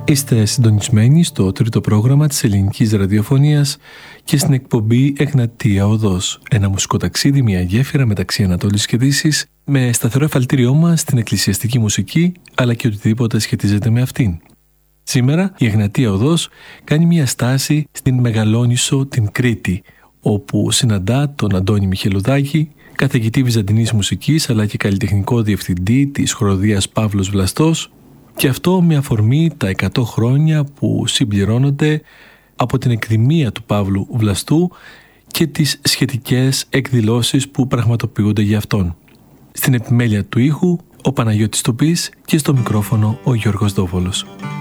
Είστε συντονισμένοι στο τρίτο πρόγραμμα της ελληνικής ραδιοφωνίας και στην εκπομπή Εγνατία Οδός, ένα μουσικό ταξίδι, μια γέφυρα μεταξύ Ανατολής και Δύσης, με σταθερό εφαλτήριό μας στην εκκλησιαστική μουσική, αλλά και οτιδήποτε σχετίζεται με αυτήν. Σήμερα η Εγνατία Οδός κάνει μια στάση στην Μεγαλόνισσο, την Κρήτη, όπου συναντά τον Αντώνη Μιχελουδάκη, καθηγητή βυζαντινής μουσικής αλλά και καλλιτεχνικό διευθυντή της χοροδίας Παύλος Βλαστός, και αυτό με αφορμή τα 100 χρόνια που συμπληρώνονται από την εκδημία του Παύλου Βλαστού και τις σχετικές εκδηλώσεις που πραγματοποιούνται για αυτόν. Στην επιμέλεια του ήχου ο Παναγιώτης Τοπής και στο μικρόφωνο ο Γιώργος Δόβολος.